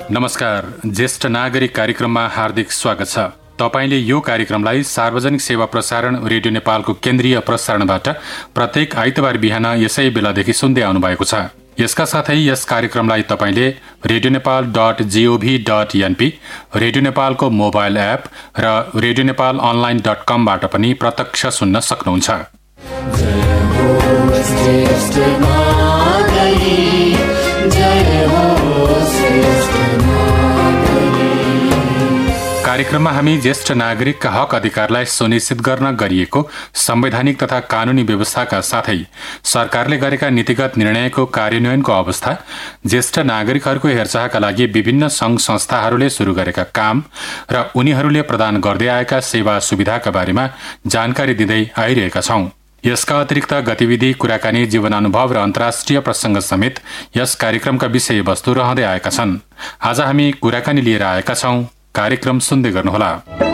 नमस्कार, ज्येष्ठ नागरिक कार्यक्रममा हार्दिक स्वागत छ। तपाईले यो कार्यक्रमलाई सार्वजनिक सेवा प्रसारण रेडियो नेपालको केन्द्रीय प्रसारणबाट प्रत्येक आइतबार बिहान यसै बेलादेखि सुन्दै आउनुभएको छ। यसका साथै यस कार्यक्रमलाई तपाईले radioNepal.gov.np, रेडियो नेपालको मोबाइल एप र radioNepalonline.com बाट पनि प्रत्यक्ष सुन्न सक्नुहुन्छ। कार्यक्रममा हामी ज्येष्ठ नागरिकका हक अधिकारलाई सुनिश्चित गर्न गरिएको संवैधानिक तथा कानूनी व्यवस्थाका साथै सरकारले गरेका नीतिगत निर्णयको कार्यान्वयनको अवस्था, ज्येष्ठ नागरिकहरूको हेरचाहका लागि विभिन्न संघ संस्थाहरूले शुरू गरेका काम र उनीहरूले प्रदान गर्दै आएका सेवा सुविधाका बारेमा जानकारी दिँदै आइरहेका छौं। यसका अतिरिक्त गतिविधि, कुराकानी, जीवनानुभव र अन्तर्राष्ट्रिय प्रसंग समेत यस कार्यक्रमका विषयवस्तु रहँदै आएका छन्। आज हामी कुराकानी लिएर आएका छौं। कार्यक्रम सुन्दै गर्नुहोला।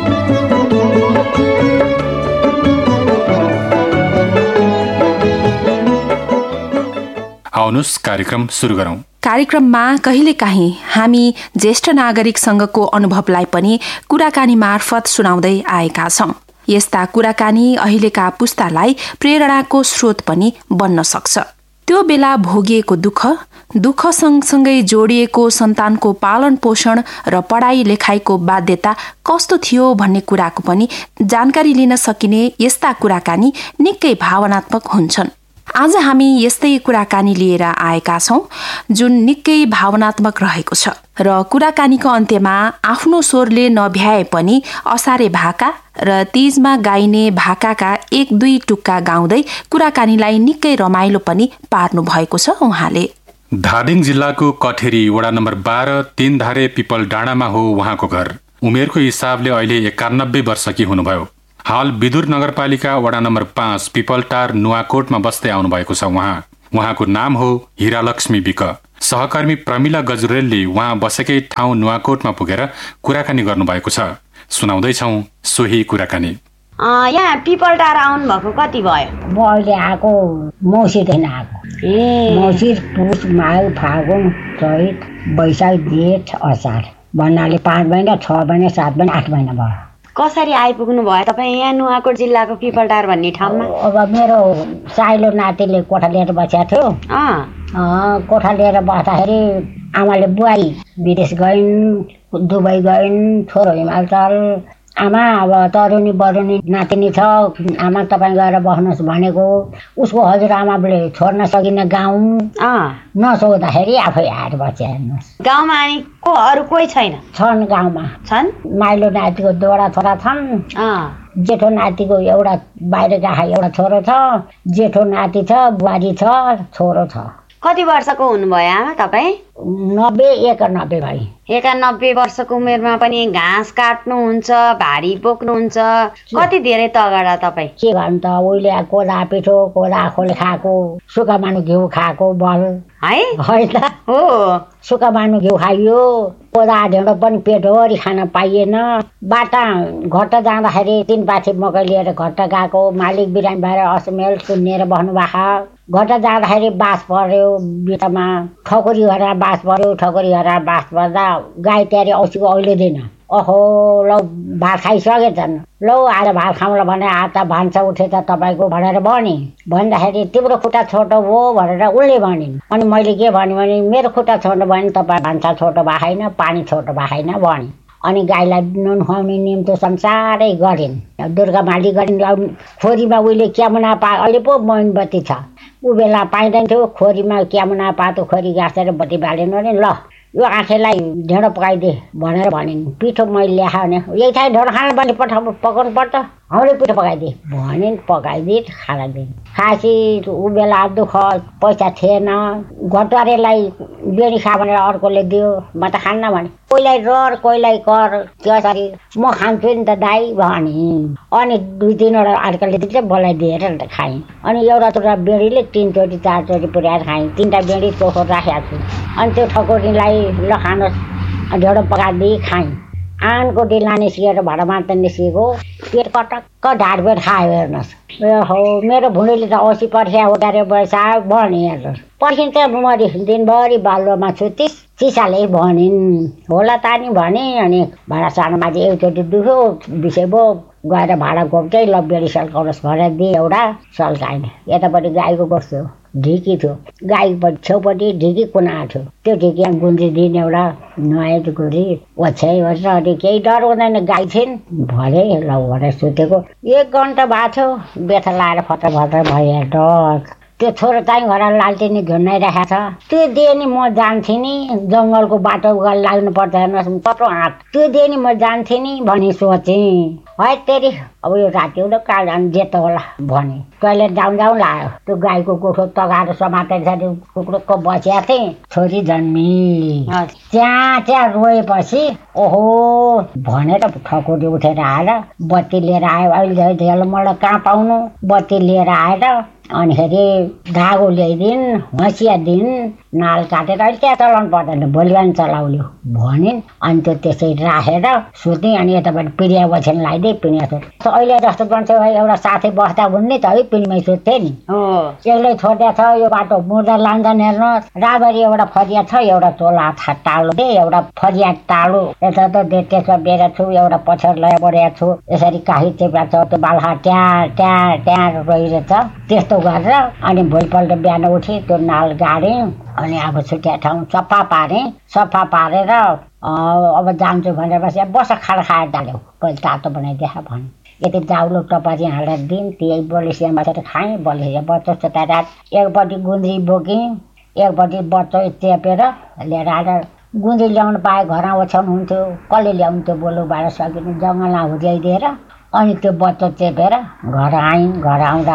आउनुस् कार्यक्रम सुरु गरौं। कार्यक्रममा कहिलेकाहीँ हामी ज्येष्ठ नागरिकसँगको अनुभवलाई पनि कुराकानी मार्फत सुनाउँदै आएका छौं। यस्ता कुराकानी अहिलेका पुस्तालाई प्रेरणाको स्रोत पनि बन्न सक्छ। त्यो बेला भोगिएको दुःख सँगसँगै जोडिएको सन्तानको पालन पोषण र पढाइ लेखाइको बाध्यता कस्तो थियो भन्ने कुराको पनि जानकारी लिन सकिने यस्ता कुराकानी निकै भावनात्मक हुन्छन्। आज हामी यस्तै कुराकानी लिएर आएका छौं जुन निकै भावनात्मक रहेको छ र कुराकानीको अन्त्यमा आफ्नो स्वरले नभ्याए पनि असारे भाका र तीजमा गाइने भाकाका 1-2 टुक्का गाउँदै कुराकानीलाई निकै रमाइलो पनि पार्नु भएको छ उहाँले। धादिङ जिल्लाको कठेरी वडा नम्बर 12 तीनधारे पिपल डाँडामा हो उहाँको घर। उमेरको हिसाबले अहिले 91 वर्षकी हुनुभयो। हाल विदुर नगरपालिका वडा नम्बर 5 पिपलटार नुवाकोटमा बस्दै आउनु भएको छ। उहाँको नाम हो हिरालक्ष्मी विक। सहकर्मी प्रमिला गजुरेलले उहाँ बसेकै ठाउँ नुवाकोटमा पुगेर कुराकानी गर्नुभएको छ। सुनाउँदैछौँ सोही कुराकानी। यहाँ पिपलटार आउनु भएको कति भयो? म अहिले आएको मौसीदेखि आएको। मौसी पुस माघ फागुन चैत वैशाख जेठ असार भन्नाले 5 महिना 6 महिना 7 महिना 8 महिना भयो। कसरी आइपुग्नु भयो तपाईँ यहाँ नुवाकोट जिल्लाको पिपलटार भन्ने ठाउँमा? अब मेरो साइलो नातिले कोठा लिएर बसेको थियो। कोठा लिएर बस्दाखेरि आमाले बुहारी विदेश गइन्, दुबई गइन्, छोरो हिमालचल। आमा अब तरुनी बरुनी नातिनी छ, आमा तपाईँ गएर बस्नुहोस् भनेको। उसको हजुरआमाले छोड्न सकिन गाउँ नसोद्दाखेरि आफै आएर बस्यो। हेर्नुहोस्, गाउँमा अनि को अरू कोही छैन? छन्, गाउँमा छन्। माइलो नातिको 2 छोरा छन्। जेठो नातिको एउटा बाहिर गएको एउटा छोरो छ, जेठो नाति छ, बुहारी छ, छोरो छ। कति वर्षको हुनुभयो आमा तपाईँ? 91 भाइ। 91 वर्षको उमेरमा पनि घाँस काट्नुहुन्छ, भारी बोक्नुहुन्छ। कति धेरै तगडा तपाईँ। के गर्नु त, उहिले कोदा पिठो, कोदा खोले खाएको, सुक्खा मानु घिउ खाएको बल है त हो। सुक्खा मानु घिउ खाइयो, कोदा ढेँडो पनि पेटभरि खान पाइएन। बाटा घट्ट जाँदाखेरि 3 पाथी मकै लिएर घट्ट गएको, मालिक बिरामी भएर असमेल सुन्नेर बस्नु भएको। घट्ट जाँदाखेरि बास पर्यो, बिटामा ठकुरी हरा बास पर्यो। ठकुरी हरा बास पर्दा गाई त्यारी औसीको अहिले ओहो लौ भात खाइसकेछन्, लौ आज भात खाउँला भने आज त भान्सा उठेछ तपाईँको भनेर भन्दाखेरि तिम्रो खुट्टा छोटो हो भनेर उसले भनिन्। अनि मैले के भने मेरो खुट्टा छोटो भयो भने तपाईँ भान्सा छोटो भएको छैन, पानी छोटो भएको छैन भने। अनि गाईलाई नुन खुवाउने नियम त संसारै गरिन्। दुर्गा माली गरिन्। खोरीमा उहिले क्यामुना अहिले पो मोमबत्ती छ, ऊ बेला पाइँदैन थियो। खोरीमा क्यामुना पातो खोरी गाँसेर बत्ती बालेन भने ल यो आँखेलाई ढेँडो पकाइदिए भनेर भनिन्। पिठो मैले ल्याएँ भने यही थाहा ढेँडो खाना पनि पकाउनु पर्छ, हामीले पिठो पकाइदिए भनिन्। पकाइदिए खाना दिए। खाएपछि ऊ बेला दुःख पैसा थिएन। घटुवारेलाई बेडी खा भनेर अर्कोले दियो, म त खान्न भने। कोहीलाई रर कोहीलाई कर, त्यसरी म खान्छु नि त दाइ भनिन्। अनि 2-3वटा अर्कोले दिन्छ बोलाइदिएर खाएँ। अनि एउटा टुक्रा बेडीले 3 चोटि 4 चोटि पुर्याएर खाएँ। 3टा बेडी चोखो राखेको छु। अनि त्यो ठकुरीलाई ल खानुहोस् ढेँडो पकाइदिए खाएँ। आनको ढिला निस्किएर भाँडामा त निस्किएको, पेट कटक्क ढाडपेट खायो। हेर्नुहोस्, हो मेरो भुँडीले त औसी पर्खिया उठाएर बसा भने हेर्नुहोस्। पर्खिन्छ मरि दिनभरि बालुवामा छु, सिसाले भनिन् होला त नि भने अनि भाडा सानोमाथि एकचोटि दुख्यो विषय भयो गएर भाडा गोप्दै ल 42 साल करोस् भनेर दिए एउटा सल चाहिने यतापट्टि गाईको बस्थ्यो ढिकी थियो गाईपट्टि छेउपट्टि ढिकी कुना थियो त्यो ढिकीमा गुन्द्री दिने एउटा नुहाए गुन्द्री ओछ्याइ भन्छ अनि केही डर हुँदैन गाई थिइन् भरे ल भनेर सुतेको 1 घन्टा भएको थियो बेथा लाएर फटर भयो डर त्यो छोरो चाहिँ घर लालटेनी झुन्डाइरहेको छ त्यो दिए नि म जान्थेँ नि जङ्गलको बाटो लाग्नु पर्छ हेर्नुहोस् कत्रो हात त्यो दिए नि म जान्थेँ नि भनी सोचेँ है तेरि अब यो राति हुँदा कहाँ जानु जेतो होला भने टोइलेट जाउँ लाग्यो त्यो गाईको गोठो तगाएर समातेर कुकुरको बसिया थिएँ छोरी जन्मी त्यहाँ रोएपछि ओहो भनेर ठकुरी उठेर आएर बत्ती लिएर आयो अहिले धेर मलाई कहाँ पाउनु बत्ती लिएर आएर अनि फेरि धागो ल्याइदिन् हँसिया दिन् नाल काटेर अहिले त्यहाँ चलाउनु पर्दैन भोलि बिहान चलाउल्यो भनिन् अनि त्यो त्यसै राखेर सुतेँ अनि यताबाट पिडिया ओछ्यान लगाइदिएँ पिडिया सुत्थेँ अहिले जस्तो मान्छे एउटा साथी बस्दा हुने त है पिँढीमै सुत्थेँ नि एक्लै छोड्या छ यो बाटो मुर्दा लान्छन् हेर्नुहोस् राबरी एउटा फरिया छ एउटा तोला टाढो एउटा फरिया टाढो यता त त्यसमा बेरा छु एउटा पछाडि लया बढेको छु यसरी काहीँ चेप्रा छ त्यो बालखा त्यहाँ रहिरहेछ त्यस्तो गरेर अनि भोलिपल्ट बिहान उठेँ त्यो नाल गाडेँ अनि अब छुट्या ठाउँ सफा पारेर अब जान्छु भनेर बस बस खाना खाएर जान्यो पहिले तातो बनाइदिए भने यति जाउलो टपारी हालेर दिउँ त्यही बलेसिया बसेर खाएँ बलेसिया बच्चो सुताएर एकपट्टि गुन्द्री बोकेँ एकपट्टि बच्चो चेपेर लिएर आएर गुन्द्री ल्याउनु पाएँ घरमा ओछ्याउनु हुन्थ्यो कसले ल्याउँथ्यो बोल्नुबाट सकिनु जङ्गलमा हुर्याइदिएर अनि त्यो बच्चो चेपेर घर आएँ घर आउँदा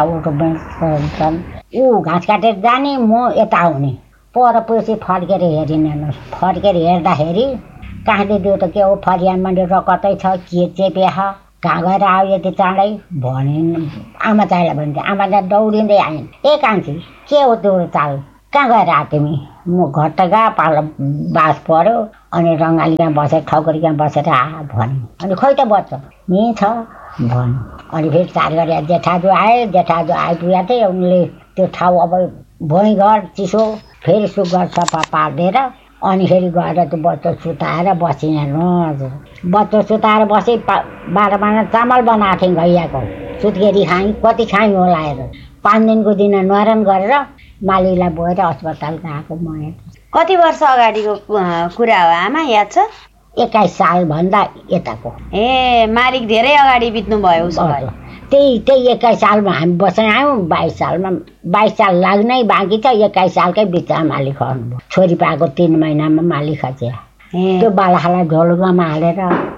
उठ्छन् ऊ घाँस काटेर जाने म यता आउने पर पछि फर्केर हेरिन् हेर्नुहोस् फर्केर हेर्दाखेरि कहाँले दियो त के हो फरियानमा रकतै छ के चेपे कहाँ गएर आयो यति चाँडै भनिन् आमा चाहिँलाई भन्थे आमा चाहिँ दौडिँदै आइन् ए कान्छी के हो त्यो चाल कहाँ गएर आयो तिमी म घर त गएको पालो बास पऱ्यो अनि रङ्गालीमा बसेर ठकुरीमा बसेर भने अनि खोइ त बच्चा यहीँ छ भन्यो अनि फेरि चार गरे जेठाजु आइपुगेको थिएँ उनले त्यो ठाउँ अब भुइँघर चिसो फेरि सुगर सफा पारिदिएर अनि फेरि गएर त्यो बच्चो सुताएर बसेँ हेर्नुहोस् बच्चो सुताएर बसेँ 12 महिना चामल बनाएको थिएँ गैयाको सुत्केरी खाएँ कति खाएँ होला हेर 5 दिनको दिन न्वारान गरेर मालिकलाई बोएर अस्पताल गएको म कति वर्ष अगाडिको कुरा हो आमा याद छ 21 सालभन्दा यताको ए मालिक धेरै अगाडि बित्नु भयो उसो भए त्यही 21 सालमा हामी बसेर आयौँ 22 सालमा 22 साल लाग्नै बाँकी छ 21 सालकै बिचमा मालिक खर्नुभयो छोरी पाएको 3 महिनामा मालिक खचे त्यो बालाखालाई झोलुगामा हालेर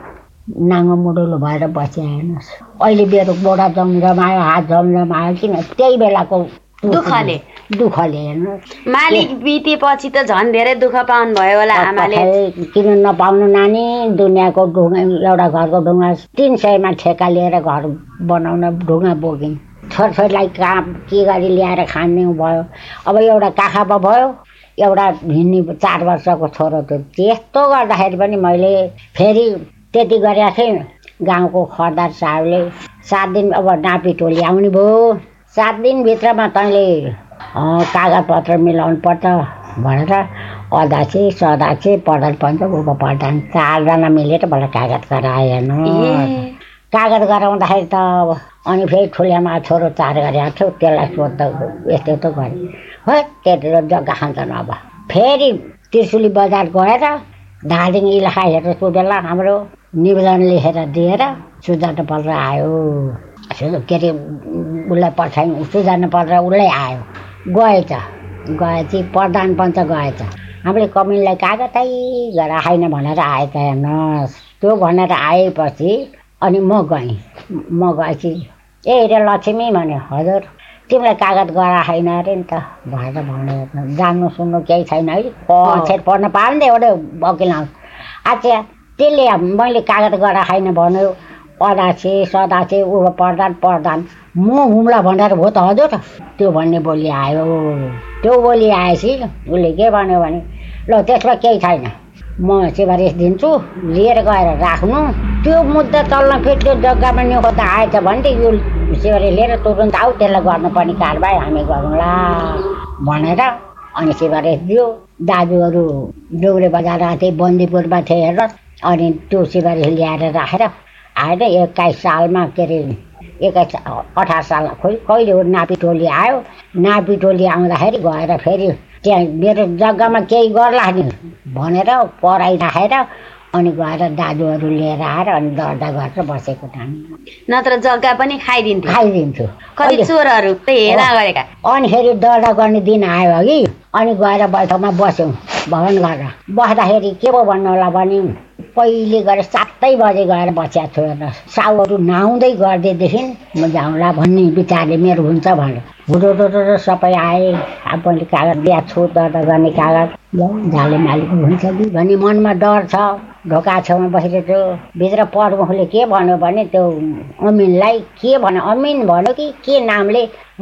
नाङ्गो मुडुलो भएर बसे हेर्नुहोस् अहिले मेरो बोडा जमजमायो हात जमजमायो किन त्यही बेलाको दुःखले हेर्नुहोस् मालिक बितेपछि त झन् धेरै दुःख पाउनु भयो होला आमाले किन नपाउनु नानी दुनियाँको ढुङ्गा एउटा घरको ढुङ्गा 300 ठेका लिएर घर बनाउन ढुङ्गा बोकिन् छोरछोरीलाई काम के गरी ल्याएर खाने भयो अब एउटा काखापा भयो एउटा हिँड्ने 4 वर्षको छोरो थियो त्यस्तो गर्दाखेरि पनि मैले फेरि त्यति गरेको थिएँ गाउँको खरदार साहबले 7 दिन अब नापी टोली आउने भयो 7 दिनभित्रमा तैँले कागजपत्र मिलाउनु पर्छ भनेर अध्यक्ष सदस्य प्रधान पञ्चायत उपप्रधान 4 जना मिलेर मलाई कागज गराए हेर्नु कागज गराउँदाखेरि त अनि फेरि ठुलियामा छोरो 4 गरेको थियो त्यसलाई सोध्दा यस्तो त गरेँ है त्यतिखेर जग्गा खान्छन् अब फेरि त्रिशुली बजार गएर धादिङ इलाका हेरेर त्यो बेला हाम्रो निवेदन लेखेर दिएर सुझाउनु पत्र आयो के अरे उसलाई पठायौँ सुझाउनु पत्र उसलाई आयो गएपछि प्रधान पञ्च गएछ हामीले कमिटीलाई कागजै गरेर आएन भनेर आएछ हेर्नुहोस् त्यो भनेर आएपछि अनि म गएपछि ए रे लक्ष्मी भने हजुर तिमीलाई कागज गराएन अरे नि त भनेर भन्नु जान्नु सुन्नु केही छैन है अक्षर पढ्न पाएन एउटा वकिल आउँछ अच्छा त्यसले मैले कागज गराएन भन्यो अध्यक्ष सदस्य प्रधान म हुम्ला भनेर भयो त हजुर त्यो भन्ने बोली आयो त्यो बोली आएपछि उसले के भन्यो भने ल त्यसमा केही छैन म सिफारिस दिन्छु लिएर गएर राख्नु त्यो मुद्दा चल्न फेरि त्यो जग्गामा निखोज्दा आएछ भने यो सिफारिस लिएर तुरुन्त आऊ त्यसलाई गर्नुपर्ने कारबाही हामी गरौँला भनेर अनि सिफारिस दियो। दाजुहरू डोग्रे बजारमा थिए, बन्दीपुरमा थिए हेर। अनि त्यो सिफारिस ल्याएर राखेर आएर 21 सालमा के अरे 18 साल कहिले हो नापी टोली आयो। नापी टोली आउँदाखेरि गएर फेरि त्यहाँ मेरो जग्गामा केही गर्ला नि भनेर पढाइराखेर अनि गएर दाजुहरू लिएर आएर अनि दर्ता गरेर बसेको टाइम। नत्र जग्गा पनि खाइदिन्थ्यो। कति चोरहरू हेरा गरेका। अनि फेरि दर्ता गर्ने दिन आयो अघि अनि गएर बैठकमा बस्यौँ भवन गरेर। बस्दाखेरि के पो भन्नु होला भने पहिले गएर 7 बजे गएर बस्या छु हेर्न। साउहरू नुहाउँदै गर्दैदेखि म जाउँला भन्ने विचारले मेरो हुन्छ भने हुटो सबै आए। अब मैले कागज दिया छु दर्ता गर्ने कागज झाले मालिक हुन्छ कि भन्ने मनमा डर छ। ढोका छेउमा बसिरहेको छु। भित्र प्रमुखले के भन्यो भने त्यो अमिनलाई के भन्यो, अमिन भन्यो कि के नामले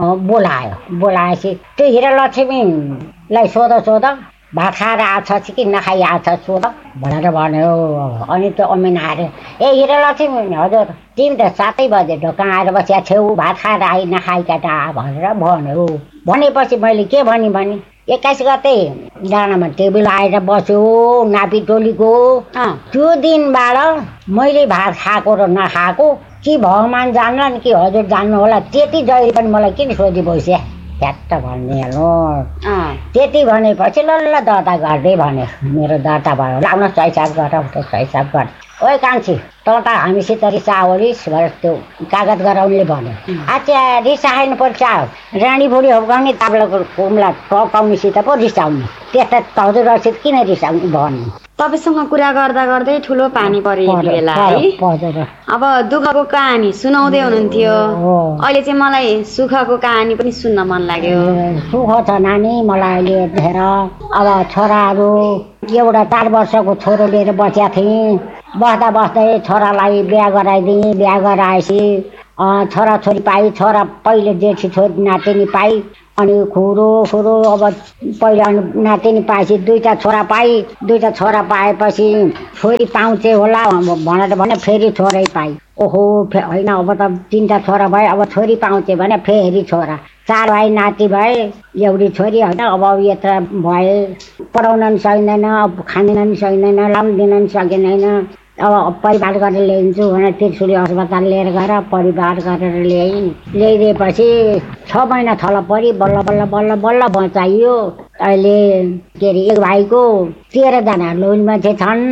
बोलाएपछि त्यो हिरालक्ष्मीलाई सोध भात खाएर आछ कि नखाइ आछ सोध भनेर भन्यो। अनि त्यो अमिन आएर ए हिरालक्ष्मी हजुर तिमी त 7 बजे ढोका आएर बसिया छेउ भात खाएर आइ नखाइ केटा भनेर भन्यो। भनेपछि मैले के भने 21 गते डाँडामा टेबल आएर बस्यो नापी टोलीको। त्यो दिनबाट मैले भात खाएको र नखाएको कि भगवान् जान्ला नि कि हजुर जान्नु होला। त्यति जहिले पनि मलाई किन सोधि बस्या ठ्याट्ट भनिहाल्नु। त्यति भनेपछि ल दर्ता गर्दै भने मेरो दर्ता भयो। लाउन सहिसाब गर सहिसाब गर। ओए कान्छी त हामीसित रिसाओलिस भनेर त्यो कागज गराउनेले भन्यो। आच्छा रिसाएन पर्छ रानी बुढी हुर्काउने ताब्लाको कुम्ला टकाउनेसित पो रिसाउने त्यस्ता हजुरसित किन रिसाउने भन्नु। तपाईसँग कुरा गर्दा गर्दै ठुलो पानी परेको बेला है। अब दुःखको कहानी सुनाउँदै हुनुहुन्थ्यो। अहिले चाहिँ मलाई सुखको कहानी पनि सुन्न मन लाग्यो। सुख छ नानी मलाई अहिले धेर। अब छोराहरू एउटा 4 वर्षको छोरो लिएर बसेका थिएँ। बस्दै छोरालाई बिहा गराइदिएँ। बिहा गराएपछि छोराछोरी पाइ। छोरा पहिले जेठी छोरी नातिनी पाइ। अनि खुरो अब पहिला नातिनी पाएपछि 2टा छोरा पाइ। 2टा छोरा पाएपछि छोरी पाउँछे होला भनेर भने फेरि छोरै पाइ। ओहो होइन अब त 3टा छोरा भए अब छोरी पाउँछे भने फेरि छोरा। 4 भाइ नाति भए एउटी छोरी होइन। अब यत्र भए पढाउन पनि सकिँदैन, खान पनि सकिँदैन, लाउन दिन पनि सकिँदैन। अब परिवार गरेर ल्याइदिन्छु भनेर त्रिशुली अस्पताल लिएर गएर परिवार गरेर ल्याइदिएपछि 6 महिना थला परि बल्ल बचाइयो। अहिले के अरे एक भाइको 13 जना लोन मान्छे छन्।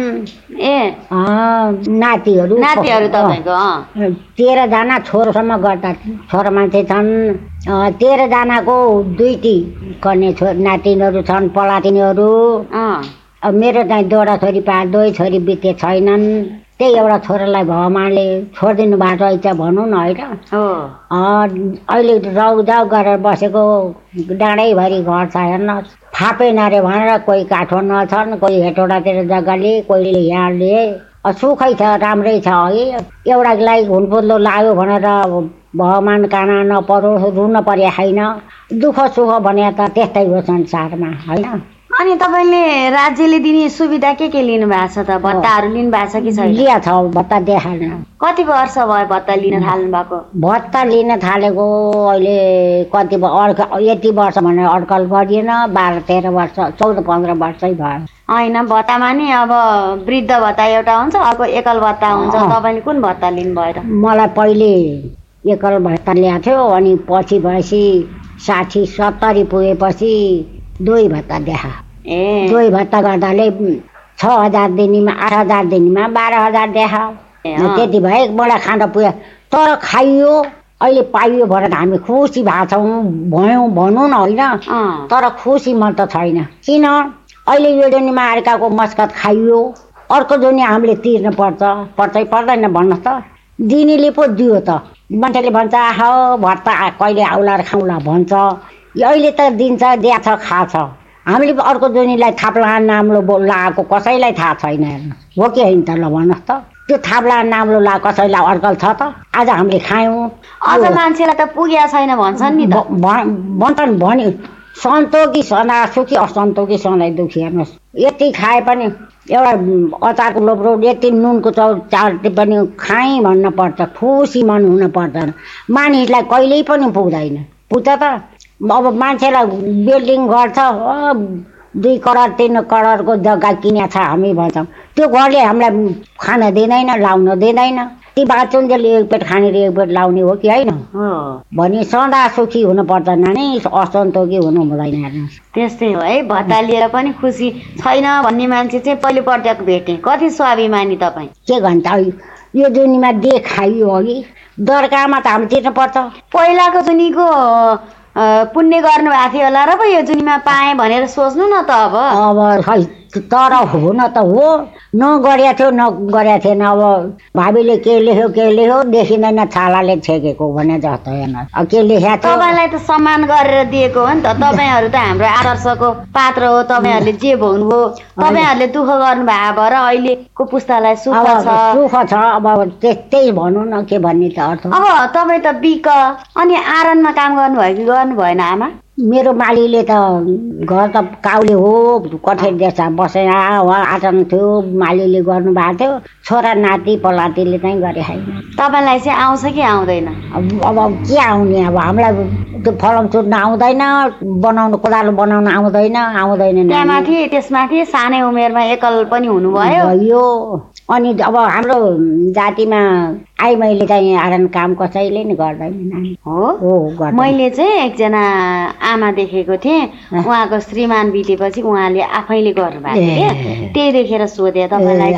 नातिहरू तपाईँको 13 जना छोरोसम्म गर्दा छोरा मान्छे छन्। 13 जनाको 2टी कन्या नातिनीहरू छन् पलातिनीहरू। अब मेरो चाहिँ 2वटा छोरी पाए 2 छोरी बिते छैनन्। त्यही एउटा छोरालाई भगवान्ले छोडिदिनु भएको रहेछ भनौँ न होइन। अहिले रौजाउ गरेर बसेको डाँडैभरि घर छ हेर्न। फापे नरे भनेर कोही काठमाडौँ छन्, कोही हेटौडातिर जग्गाले, कोहीले यहाँ लिए। सुखै छ राम्रै छ है। एउटालाई हुनपुत्लो लाग्यो भनेर भगवान् काना नपरो रुन पर्या छैन। दुःख सुख भने त त्यस्तै हो संसारमा होइन। अनि तपाईँले राज्यले दिने सुविधा के लिनु भएको छ त? भत्ताहरू लिनु भएको छ कि छैन? लिया छ भत्ता देखाएन। कति वर्ष भयो भत्ता लिन थाल्नु भएको? भत्ता लिन थालेको अहिले कति यति वर्ष भनेर अड्कल गरिएन। 12-13 वर्ष 14-15 वर्षै भयो। होइन भत्तामा नि अब वृद्ध भत्ता एउटा हुन्छ, अर्को एकल भत्ता हुन्छ। तपाईँले कुन भत्ता लिनुभयो त? मलाई पहिले एकल भत्ता ल्याएको थियो। अनि पछि भएपछि 60-70 पुगेपछि 2 भत्ता देखा। 2 भत्ता गर्दाले 6000 दिनीमा 8000 दिनीमा 12000 देखा। त्यति भए बडा खान पुग्यो। तर खाइयो अहिले पाइयो भनेर हामी खुसी भएको छौँ भयौँ भनौँ न होइन। तर खुसी मन त छैन। किन अहिले यो जोनीमा अर्काको मस्कत खाइयो, अर्को जोनी हामीले तिर्न पर्छ पर्दैन भन्नुहोस् त। दिनेले पो दियो त। मान्छेले भन्छ आह भत्ता कहिले आउला र खाउँला भन्छ। अहिले त दिन्छ दिएछ खाछ। हामीले अर्को जोनीलाई थाप्ला नाम्लो लगाएको कसैलाई थाहा छैन हो कि होइन त ल भन्नुहोस् त। त्यो थाप्ला नाम्लो लगाएको कसैलाई अड्कल छ त? आज हामीले खायौँ। अझ मान्छेलाई त पुगेको छैन भन्छन् नि त। भन्छन् भने सन्तोकी सदा सुखी असन्तोकी सधैँ दुखी। हेर्नुहोस् यति खाए पनि एउटा अचारको लोब्रो यति नुनको चाउर पनि खाएँ भन्न पर्छ। खुसी मन हुन पर्दैन। मानिसलाई कहिल्यै पनि पुग्दैन। पुग्छ त अब मान्छेलाई बिल्डिङ घर छ 2 करोड 3 करोडको जग्गा किनेको छ हामी भन्छौँ त्यो घरले हामीलाई खान दिँदैन लाउन दिँदैन ती बाँचुन्जेल एक पेट खाने र एक पेट लाउने हो कि होइन भने सदा सुखी हुनुपर्छ नानी असन्तोकी हुनु हुँदैन हेर्नुहोस् त्यस्तै हो है भत्ता लिएर पनि खुसी छैन भन्ने मान्छे चाहिँ पहिलोपटक भेटेँ कति स्वाभिमानी तपाईँ के भन्छ यो जुनीमा देखाइयो अघि दरकारमा त हामी तिर्नुपर्छ पहिलाको जुनीको पुण्य गर्नुभएको थियो होला र पो यो जुनीमा पाएँ भनेर सोच्नु न त अब तर हुन त हो नगरेको थियो नगरेको थिएन अब भाबीले के लेख्यो देखिँदैन छालाले छेकेको भने जस्तो हेर्न के लेखेको थियो तपाईँलाई त सम्मान गरेर दिएको हो नि त तपाईँहरू त हाम्रो आदर्शको पात्र हो तपाईँहरूले जे भन्नुभयो तपाईँहरूले दुःख गर्नुभएको भएर अहिलेको पुस्तालाई सुख छ अब त्यस्तै भनौँ न के भन्ने त अर्थ अब तपाईँ त बिक अनि आरनमा काम गर्नुभयो कि गर्नु भएन आमा मेरो मालीले त घर त काउले हो कठेर देशमा बसेर आँटन थियो मालीले गर्नुभएको थियो छोरा नाति पलातीले चाहिँ गरे छैन तपाईँलाई चाहिँ आउँछ कि आउँदैन अब के आउने अब हामीलाई त्यो फलम चुट्न आउँदैन बनाउनु कोदालो बनाउन आउँदैन त्यहाँमाथि त्यसमाथि सानै उमेरमा एकल पनि हुनुभयो अनि अब हाम्रो जातिमा मैले चाहिँ आरन काम कसैले नि गर्दैन नानी हो मैले चाहिँ एकजना आमा देखेको थिएँ उहाँको श्रीमान बितेपछि उहाँले आफैले गर्नुभएको थियो त्यही देखेर सोधे तपाईँलाई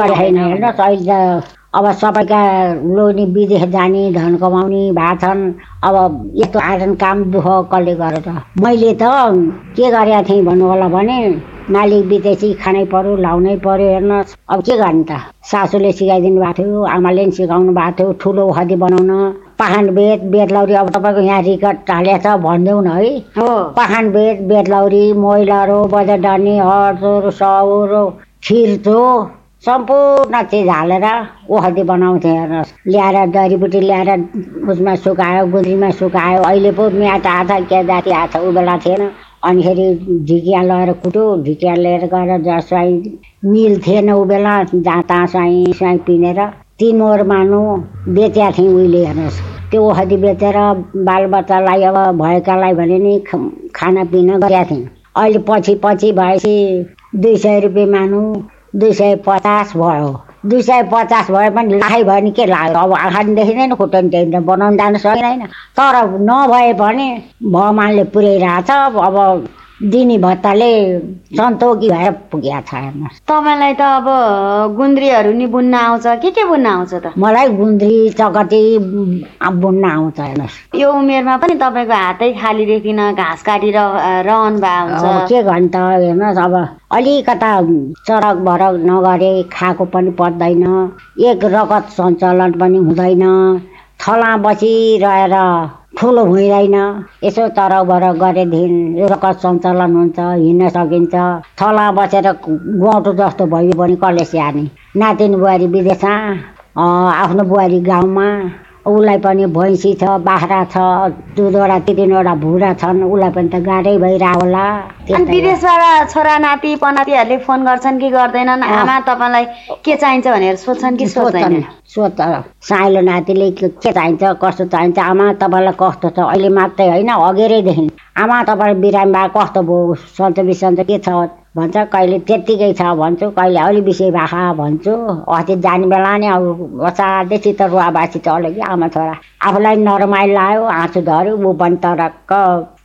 चाहिँ अब सबैका लोनी विदेश जाने धन कमाउने भएको छन् अब यस्तो आरन काम दुःख कसले गरेर मैले त के गरेको थिएँ भन्नु होला भने मालिक विदेशी खानै पर्यो लाउनै पर्यो हेर्नुहोस् अब के गर्ने त सासूले सिकाइदिनु भएको थियो आमाले पनि सिकाउनु भएको थियो ठुलो खदी बनाउन पाखन बेतलौरी अब तपाईँको यहाँ रिकट हालेको छ भनिदेऊ न है पाखन बेतलौरी मैलारो बजार डर्ने हर्चोर सौरो खिर्चो सम्पूर्ण चिज हालेर ओखती बनाउँथे हेर्नुहोस् ल्याएर जडीबुटी ल्याएर उसमा सुकायो गुन्द्रीमा सुकायो अहिले पो म्याट आएको छ के जाति आएको छ उ बेला थिएन अनिखेरि ढिकिया लगाएर कुट्यो ढिकिया लिएर गएर जसलाई मिल थिएन उ बेला जहाँ तहाँ स्वाई पिनेर 3 ओर मानु बेचेको थिएँ उहिले हेर्नुहोस् त्यो ओखती बेचेर बालबच्चालाई अब भएकालाई भने नि खानापिना गरेका थिएँ अहिले पछि भएपछि 200 रुपियाँ मानु 250 भयो 250 भए पनि लाखै भयो नि के लाग्यो अब आँखा नि देखिँदैन खुट्टा नि देखिँदैन बनाउनु जानु सकिँदैन तर नभए पनि भगवानले पुर्याइरहेछ अब दिने भत्ताले सन्तोकी भएर पुगेको छ हेर्नुहोस् तपाईँलाई त अब गुन्द्रीहरू नि बुन्न आउँछ के बुन्न आउँछ त मलाई गुन्द्री चकटी बुन्न आउँछ हेर्नुहोस् यो उमेरमा पनि तपाईँको हातै खाली देखिन घाँस काटेर रहन भएको हुन्छ के गर्ने त हेर्नुहोस् अब अलिकता चरक भरक नगरे खाएको पनि पर्दैन एक रगत सञ्चालन पनि हुँदैन थला बसिरहेर ठुलो हुँदैन यसो तरबर गरेदेखि रगत सञ्चालन हुन्छ हिँड्न सकिन्छ थला बसेर गौँटो जस्तो भयो भने कसले स्याहार्ने नातिनी बुहारी विदेशमा आफ्नो बुहारी गाउँमा उसलाई पनि भैँसी छ बाख्रा छ 2वटा 3वटा भुरा छन् उसलाई पनि त गाह्रै भइरहेको होला विदेशबाट छोरा नाति पनातिहरूले फोन गर्छन् कि गर्दैनन् आमा तपाईँलाई के चाहिन्छ भनेर सोध्छन् कि सोध्दैन सोध्छ साइलो नातिले के चाहिन्छ कस्तो चाहिन्छ आमा तपाईँलाई कस्तो छ अहिले मात्रै होइन अघिरैदेखि आमा तपाईँ बिरामी भए कस्तो भयो सन्चो बिसन्चो के छ भन्छ कहिले त्यत्तिकै छ भन्छु कहिले अलि विषय भाषा भन्छु अस्ति जाने बेला नि अब असाध्यै त रुवाबासी चल्यो कि आमा छोरा आफूलाई नरमाइलो लाग्यो आँसु धर्यो ऊ पनि तरक्क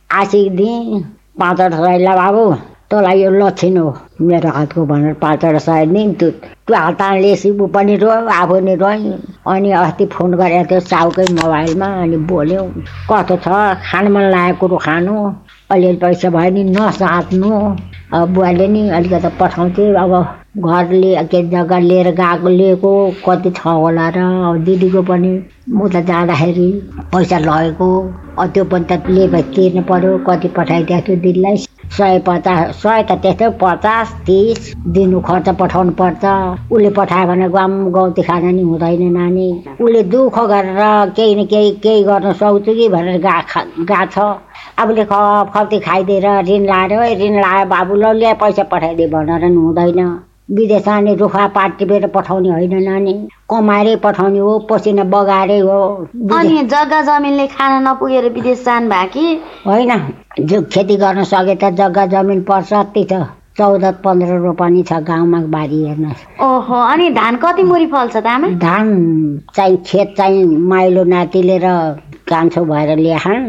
आशिक 5 सयलाई बाबु तँलाई यो लक्षण हो मेरो हातको भनेर 5 सय नि त्यो हातले ऊ पनि रोयो आफू नि रोयो अनि अस्ति फोन गरेको थियो साउकै मोबाइलमा अनि बोल्यो कस्तो छ खानु मन लागेको कुरो खानु अलिअलि पैसा भयो नि नसाट्नु बुवाले नि अलिकति पठाउँथे अब घरले के जग्गा लिएर लिएको कति छ होला र दिदीको पनि म त जाँदाखेरि पैसा लगेको त्यो पनि त लिएपछि तिर्नु पर्यो कति पठाइदिएको थियो दिदीलाई 150 100 त त्यस्तै 50-30 दिनु खर्च पठाउनु पर्छ उसले पठायो भने गौती खाना नि हुँदैन नानी उसले दुःख गरेर केही न केही गर्न सक्छु कि भनेर गा छ आफूले खप्ती खाइदिएर ऋण लाएर बाबु ल ल्या पैसा पठाइदिए भनेर नि हुँदैन विदेश जाने रुखा टिपेर पठाउने होइन नानी, कमाएरै पठाउने हो, पसिना बगाएरै हो। अनि जग्गा जमिनले खान नपुगेर विदेश जानु भयो कि होइन? जो खेती गर्न सके त जग्गा जमिन पर्छ, त्यही त 14-15 रोपनी छ गाउँमा बारी हेर्न। ओहो, अनि धान कति मुरी फल्छ त आमा? धान चाहिँ खेत चाहिँ माइलो नातिले र कान्छो भएर ल्याखान।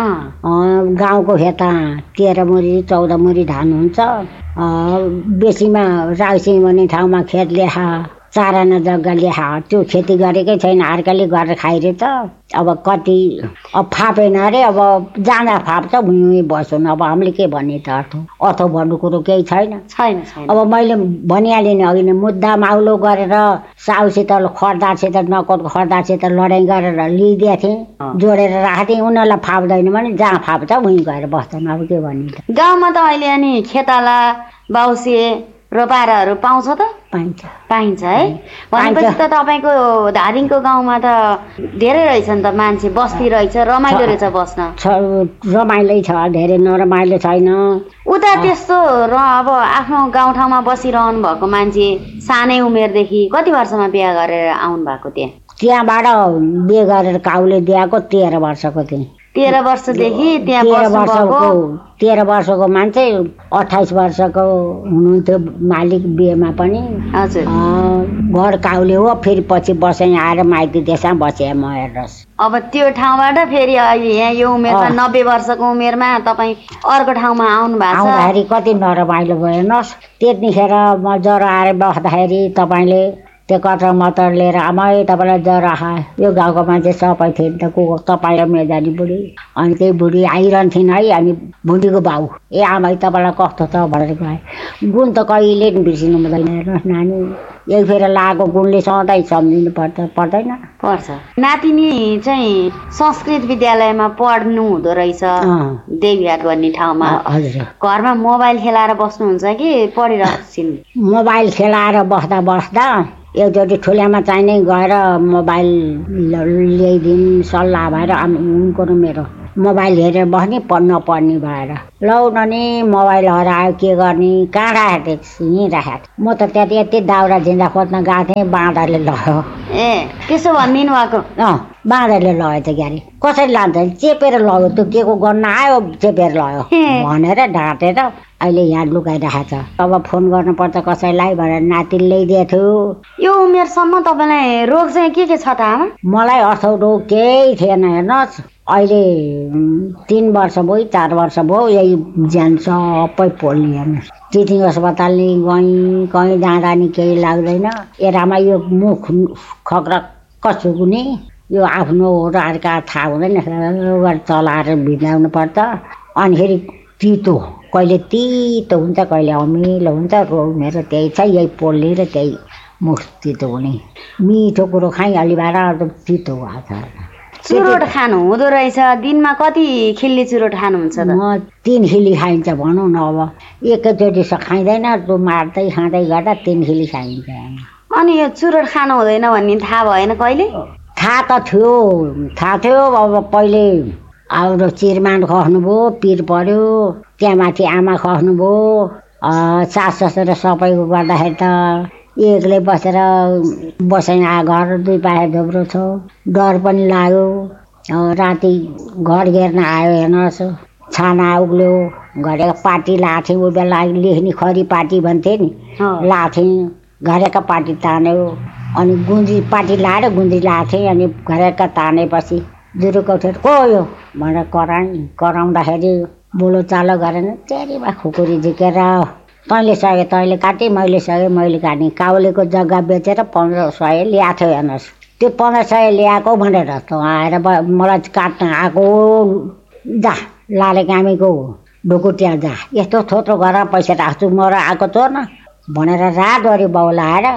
गाउँको खेत 13 मुरी 14 मुरी धान हुन्छ। बेसीमा राउसी भन्ने ठाउँमा खेत ल्याखा 4 आना जग्गा ल्याखा, त्यो खेती गरेकै छैन, अर्काले गरेर खाइरहे त। अब कति अब फापेन अरे, अब जाँदा फाप्छ, भुइँ बस्छौँ। अब हामीले के भन्ने त अर्थ भन्नु कुरो केही छैन। अब मैले भनिहालेँ नि अघि नै, मुद्दा माउलो गरेर साउसित खर्दासित नकोटको खर्दासित लडाइँ गरेर लिइदिएको थिएँ, जोडेर राखेको थिएँ। उनीहरूलाई फाप्दैन भने जहाँ फाप्छ भुइँ गएर बस्छन्। अब के भन्ने त। गाउँमा त अहिले अनि खेताला बाउसे रोपाराहरू पाउँछ त? पाइन्छ है। भनेपछि त तपाईँको धादिङको गाउँमा त धेरै रहेछ नि त मान्छे, बस्ती रहेछ, रमाइलो रहेछ बस्न। रमाइलो छ, धेरै नरमाइलो छैन उता त्यस्तो। र अब आफ्नो गाउँठाउँमा बसिरहनु भएको मान्छे सानै उमेरदेखि कति वर्षमा बिहा गरेर आउनु भएको? त्यहाँबाट बिहे गरेर काउले दिएको 13 वर्षको थिएँ। 13 वर्षदेखि त्यहाँ 13 वर्षको मान्छे 28 वर्षको हुनुहुन्थ्यो मालिक बिहेमा पनि। हजुर। घर काउले हो, फेरि पछि बसेँ आएर माइती देशमा बसेँ म हेर्नुहोस्। अब त्यो ठाउँबाट फेरि अहिले यहाँ यो उमेरमा 90 वर्षको उमेरमा तपाईँ अर्को ठाउँमा आउनु भएको छ। आउँदाखेरि कति नरमाइलो भयो हेर्नुहोस्। त्यतिखेर म ज्वरो आएर बस्दाखेरि तपाईँले त्यो कटर मटर लिएर आमै तपाईँलाई ज्वरो आयो, यो गाउँको मान्छे सबै थिए नि त, को तपाईँ र मेजानी बुढी। अनि त्यही बुढी आइरहन्थिन् है, अनि बुढीको बाउ, ए आमै तपाईँलाई कस्तो छ भनेर गएँ। गुण त कहिले पनि बिर्सिनु हुँदैन हेर्नुहोस् नानी, एक फेर लागेको गुणले सधैँ सम्झिनु पर्दैन? पर्छ। नातिनी चाहिँ संस्कृत विद्यालयमा पढ्नु हुँदो रहेछ देवीहाट भन्ने ठाउँमा। हजुर। घरमा मोबाइल खेलाएर बस्नुहुन्छ कि पढिरहन्छन्? मोबाइल खेलाएर बस्दा एउचोटि ठुल्यामा चाहिने गएर मोबाइल ल्याइदिनु सल्लाह भएर उनको र मेरो मोबाइल हेरेर बस्ने, नपढ्ने भएर। लौ नि मोबाइल हरायो, के गर्ने, कहाँ राखेको थिएँ? यहीँ राखेको। म त त्यहाँ यति दाउरा झिन्डा खोज्न गएको थिएँ, बाँदरले लग्यो। ए त्यसो भनिदिनु भएको? बाँदरले लग्यो त क्यारे, कसरी लान्छ? चेपेर लग्यो, त्यो के को गर्न आयो, चेपेर लग्यो भनेर ढाँटेर अहिले यहाँ लुकाइराखेको छ। अब फोन गर्नुपर्छ कसैलाई भनेर नातिले ल्याइदिएको थियो। यो उमेरसम्म तपाईँलाई रोग चाहिँ के छ त आमा? मलाई अर्थौ रोग केही थिएन हेर्नुहोस्। अहिले 3 वर्ष भयो 4 वर्ष भयो, यही ज्यान सबै पोल्ने हेर्नुहोस्। टिचिङ अस्पताल नि गएँ, कहीँ जाँदा नि केही लाग्दैन। एरामा यो मुख खक्रा कसुकुने, यो आफ्नो हो र अर्का थाहा हुँदैन, चलाएर भिजाउनु पर्छ। अनि फेरि तितो, कहिले तितो हुन्छ, कहिले अमिलो हुन्छ। रोग मेरो त्यही छ, यही पोल्ने र त्यही मुख तितो हुने। मिठो कुरो खाइहालिबाट तितो भएको छ। चुरोट खानु हुँदो रहेछ, दिनमा कति खिल्ली चुरोट खानुहुन्छ त? म 3 खिली खाइन्छ भनौँ न। अब एकैचोटि खाइँदैन, त्यो मार्दै खाँदै गर्दा 3 खिली खाइन्छ। अनि यो चुरोट खानु हुँदैन भन्ने थाहा भएन कहिले? थाहा त थियो। अब पहिले अब चिरमान खस्नुभयो, पिर पर्यो, त्यहाँ माथि आमा खस्नुभयो, सास ससुरा सबैको गर्दाखेरि त एक्लै बसेर बसाइ आ घर 2 पाए धोब्रो छ। डर पनि लाग्यो। राति घर घेर्न आयो हेर्नुहोस्, छाना उग्ल्यो, घरेको पाटी लाथेँ। उ बेला लेख्ने खरी पाटी भन्थे नि, लाथेँ, घरेका पाटी तान्यो। अनि गुन्द्री पाटी लाएर गुन्द्री लाथेँ। अनि घरेका तानेपछि जुरुको उठेर को यो भनेर कराउँदाखेरि बोलो चालो गरेन, चेरीमा खुकुरी झिकेर तैँले सके तैँले काटेँ, मैले सके मैले काटेँ। काउलेको जग्गा बेचेर 1500 ल्याएको थियो हेर्नुहोस्। त्यो 1500 ल्याएको भनेर त आएर मलाई काट्न आएको, जा लाले कामीको ढुकुटिया जा, यस्तो थोत्रो गरेर पैसा राख्छु म र आएको तँ न भनेर रातभरि बाउलाएर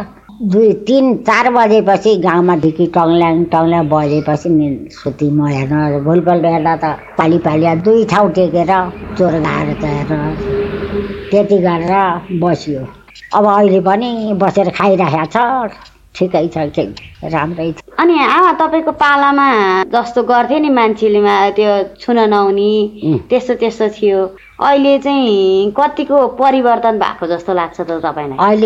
2-3-4 बजेपछि गाउँमा ढिकी टङ्ल्याङ बजेपछि सुती म हेर्न भुलपल्ट हेर्दा त पाली 2 ठाउँ टेकेर चोर गाएर त हेर्न त्यति गरेर बस्यो। अब अहिले पनि बसेर खाइरहेको छ, ठिकै छ, राम्रै छ। अनि आमा तपाईँको पालामा जस्तो गर्थे नि मान्छेले त्यो छुन नहुने त्यस्तो थियो, अहिले चाहिँ कतिको परिवर्तन भएको जस्तो लाग्छ त तपाईँलाई? अहिले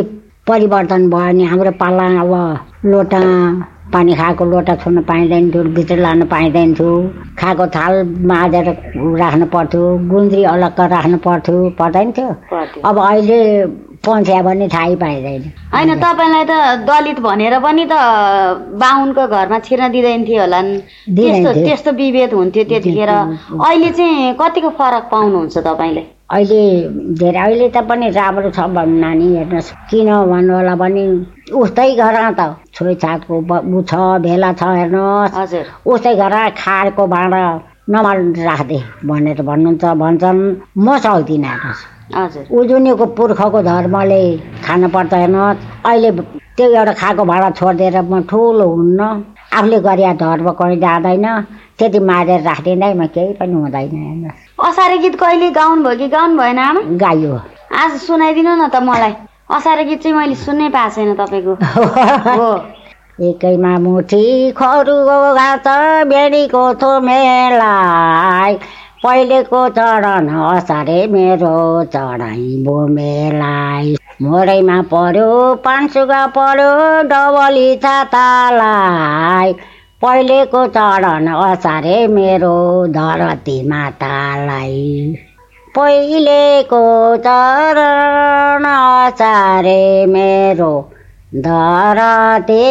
परिवर्तन भयो नि हाम्रो पाला अब लोटा पानी खाएको लोटा छुन पाइँदैन थियो, भित्र लान पाइँदैन थियो, खाएको थाल माझेर राख्नु पर्थ्यो, गुन्द्री अलग्ग राख्नु पर्दैन थियो। अब अहिले पन्छ्या पनि थाहै पाइँदैन। होइन, तपाईँलाई त दलित भनेर पनि त बाहुनको घरमा छिर्न दिँदैन थियो होला, त्यस्तो विभेद हुन्थ्यो त्यतिखेर। अहिले चाहिँ कतिको फरक पाउनुहुन्छ तपाईँले? अहिले त पनि राम्रो छ भन्नु नानी, हेर्नुहोस् किन भन्नु होला भने उस्तै घर त छोइछाटको ऊ छ भेला छ, हेर्नुहोस् उस्तै घर खाएको भाँडा नमाल राख्दे भनेर भन्छन्, म सक्दिनँ। हेर्नुहोस् उजुनीको पुर्खाको धर्मले खानु पर्छ, हेर्नुहोस् अहिले त्यो एउटा खाएको भाँडा छोडिदिएर म ठुलो हुन्न, आफूले गरे धर्म कहीँ जाँदैन, त्यति माझेर राखिदिँदैमा केही पनि हुँदैन। हेर्नुहोस् असारे गीत कहिले गाउनु भयो कि गाउनु भएन आमा? गायो। आज सुनाइदिनु न त मलाई, असारे गीत चाहिँ मैले सुन्नै पाएको छैन तपाईँको। हो एकैमा मुठी खरुको घाँस बेडीको थोमेलाई, पहिलेको चढन असारे मेरो चढाइ बोमेलाई, मोरैमा पर्यो पानसुगा पर्यो डबली छातालाई, पहिलेको चढन असारे मेरो धरती मातालाई, पहिलेको चढन असारे मेरो धरती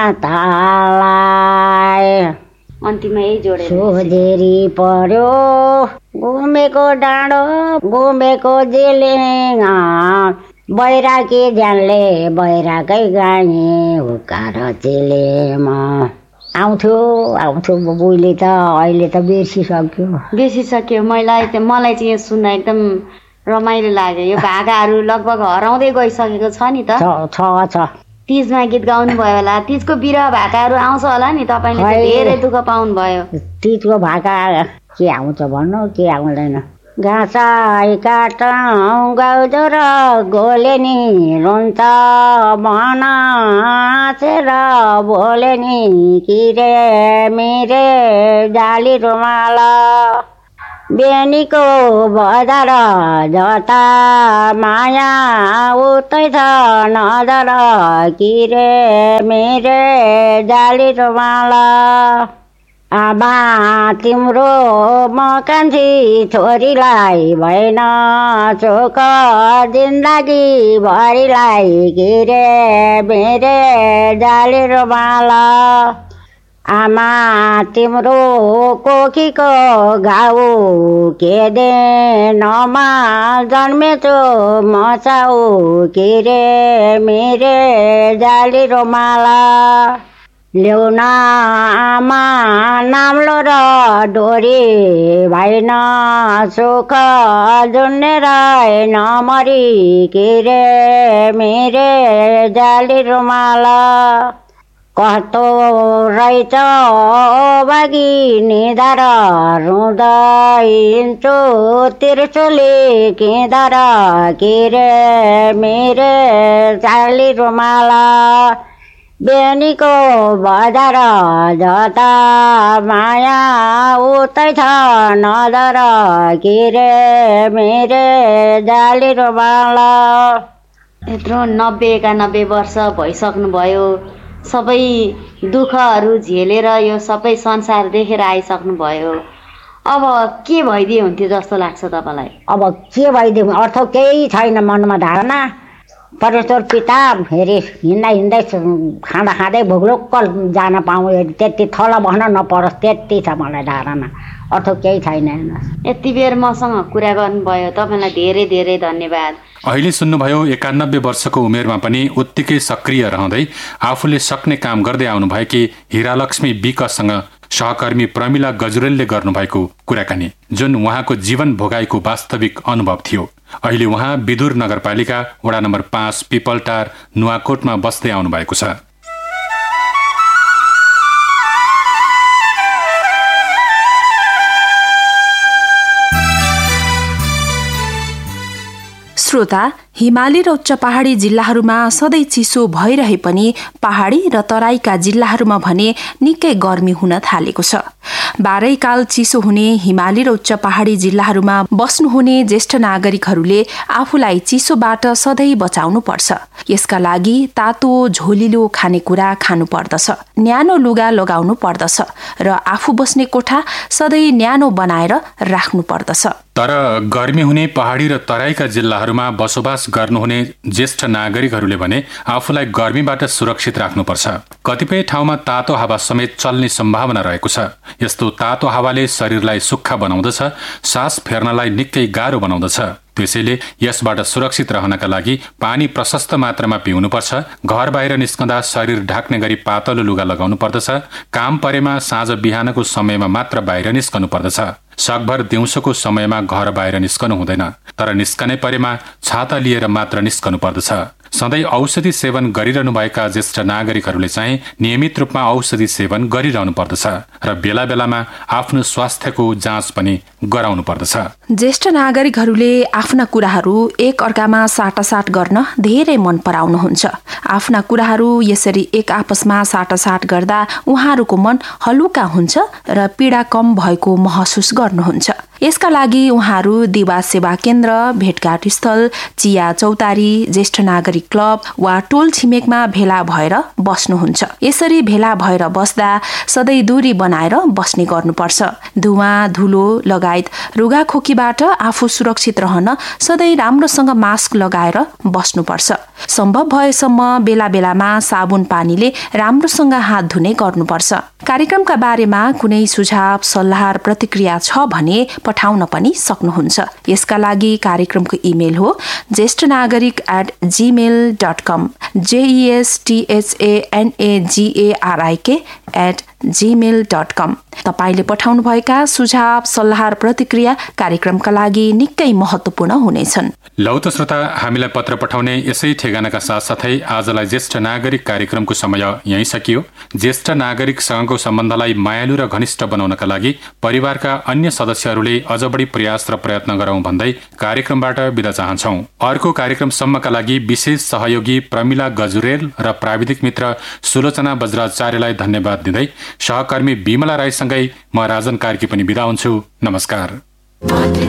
मातालाई। अन्तिममा यही जोडे सोझेरी पर्यो घुमेको डाँडो घुमेको जेलेङा, बैराकी ज्यानले बैराकै गाए हुकार चेलेमा। आउँथ्यो बुइले त अहिले त बिर्सिसक्यो। मलाई चाहिँ यो सुन्दा एकदम रमाइलो लाग्यो। यो भाकाहरू लगभग हराउँदै गइसकेको छ नि त। छ तीजमा गीत गाउनु भयो होला, तीजको बिरह भाकाहरू आउँछ होला नि, तपाईँले धेरै दुःख पाउनु भयो। तीजको भाका के आउँछ भन्नु, के आउँदैन। घाँसाई काटौँ गाउजो र गोले नि रुन्छ बनासेर बोले नि किरे मिरे जाली रुमाल, बेनीको बजार जता माया उतै छ नजर किरे मेरे जाली रुमाल। आमा तिम्रो म कान्छी छोरीलाई भएन चोक जिन्दगी भरिलाई किरे मेरे जाली रुमाल। आमा तिम्रो कोखीको घाउ के देनमा जन्मेछु म चाउ किरे मेरे जाली रुमाल। ल्याउन आमा नाम्लो र डोरी भएन सुख जुन्नेर नमरी किरे मेरे जाली रुमाल। कस्तो रहेछ बागी निधार रुँदै हिँड्छु तिर्सुली किँदार किरे मेरे जाली रुमाल। बेनीको बजार जता माया उतै छ नजर किरे मेरे जाली रुमाल। यत्रो 90-91 वर्ष भइसक्नुभयो, सबै दुःखहरू झेलेर यो सबै संसार देखेर आइसक्नुभयो। अब के भइदिए हुन्थ्यो जस्तो लाग्छ तपाईँलाई? अब के भइदियो अर्थ केही छैन मनमा धारणा। परमेश्वर पिता फेरि हिँड्दै खाँदा खाँदै भोग्लोक्क जान पाऊँ, त्यति थला बस्न नपरोस्, त्यति छ मलाई धारणा, अर्थ केही छैन। यति बेर मसँग कुरा गर्नुभयो, तपाईँलाई धेरै धेरै धन्यवाद। अहिले सुन्नुभयो 91 वर्षको उमेरमा पनि उत्तिकै सक्रिय रहँदै आफूले सक्ने काम गर्दै आउनुभएकी हिरालक्ष्मी विकसँग सहकर्मी प्रमिला गजुरेलले गर्नुभएको कुराकानी, जुन उहाँको जीवन भोगाईको वास्तविक अनुभव थियो। अहिले उहाँ विदुर नगरपालिका वडा नम्बर 5 पिपलटार नुवाकोटमा बस्दै आउनु भएको छ। श्रोता, हिमाली र उच्च पहाडी जिल्लाहरूमा सधैँ चिसो भइरहे पनि पहाडी र तराईका जिल्लाहरूमा भने निकै गर्मी हुन थालेको छ। बाह्रैकाल चिसो हुने हिमाली र उच्च पहाडी जिल्लाहरूमा बस्नुहुने ज्येष्ठ नागरिकहरूले आफूलाई चिसोबाट सधैँ बचाउनु पर्छ। यसका लागि तातो झोलिलो खानेकुरा खानु पर्दछ, न्यानो लुगा लगाउनु पर्दछ र आफू बस्ने कोठा सधैँ न्यानो बनाएर राख्नु पर्दछ। तर गर्मी हुने पहाडी र तराईका जिल्लाहरूमा बसोबास गर्नुहुने ज्येष्ठ नागरिकहरूले भने आफूलाई गर्मीबाट सुरक्षित राख्नुपर्छ। कतिपय ठाउँमा तातो हावा समेत चल्ने सम्भावना रहेको छ। यस्तो तातो हावाले शरीरलाई सुक्खा बनाउँदछ, सास फेर्नलाई निकै गाह्रो बनाउँदछ। त्यसैले यसबाट सुरक्षित रहनका लागि पानी प्रशस्त मात्रामा पिउनुपर्छ। घर बाहिर निस्कँदा शरीर ढाक्ने गरी पातलो लुगा लगाउनु पर्दछ। काम परेमा साँझ बिहानको समयमा मात्र बाहिर निस्कनु पर्दछ। सकभर दिउँसोको समयमा घर बाहिर निस्कनु हुँदैन, तर निस्कनै परेमा छाता लिएर मात्र निस्कनु पर्दछ। सधैँ औषधि सेवन गरिरहनुभएका ज्येष्ठ नागरिकहरूले चाहिँ नियमित रूपमा औषधि सेवन गरिरहनु पर्दछ र बेला बेलामा आफ्नो स्वास्थ्यको जाँच पनि गराउनु पर्दछ। ज्येष्ठ नागरिकहरूले आफ्ना कुराहरू एक अर्कामा साटासाट गर्न धेरै मन पराउनुहुन्छ। आफ्ना कुराहरू यसरी एक आपसमा साटासाट गर्दा उहाँहरूको मन हलुका हुन्छ र पीडा कम भएको महसुस गर्नुहुन्छ। यसका लागि उहाँहरू दिवा सेवा केन्द्र, भेटघाट स्थल, चिया चौतारी, ज्येष्ठ नागरिक क्लब वा टोल छिमेकमा भेला भएर बस्नुहुन्छ। यसरी भेला भएर बस्दा सधैँ दूरी बनाएर बस्ने गर्नुपर्छ। धुवाँ धुलो लगायत रुगाखोकीबाट आफू सुरक्षित रहन सधैँ राम्रोसँग मास्क लगाएर बस्नुपर्छ। सम्भव भएसम्म बेला बेलामा साबुन पानीले राम्रोसँग हात धुने गर्नुपर्छ। कार्यक्रमका बारेमा कुनै सुझाव, सल्लाह, प्रतिक्रिया छ भने पठाउन पनि सक्नुहुन्छ। यसका लागि कार्यक्रमको इमेल हो ज्येष्ठनागरिक@gmail.com, JESTHANAGARIK@gmail.com। तपाईले पठाउनुभएका सुझाव, सल्लाह, प्रतिक्रिया कार्यक्रमका लागि निकै महत्त्वपूर्ण हुनेछन्। लौ त श्रोता, हामीलाई पत्र पठाउने यसै ठेगानाका साथसाथै आजलाई ज्येष्ठ नागरिक कार्यक्रमको समय यही सकियो। ज्येष्ठ नागरिकसँगको सम्बन्धलाई मायालु र घनिष्ठ बनाउनका लागि परिवारका अन्य सदस्यहरूले अझ बढी प्रयास र प्रयत्न गरौं भन्दै कार्यक्रमबाट बिदा चाहन्छौं। अर्को कार्यक्रमसम्मका लागि विशेष सहयोगी प्रमिला गजुरेल र प्राविधिक मित्र सुलोचना बज्राचार्यलाई धन्यवाद दिँदै सहकर्मी बिमला राईसँगै म राजन कार्की पनि बिदा हुन्छु। नमस्कार।